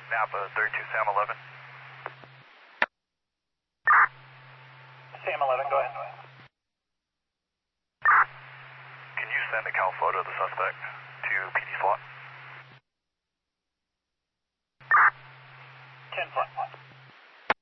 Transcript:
Napa 32 Sam 11. Sam 11, go ahead. Can you send a cal photo of the suspect to PD SWAT?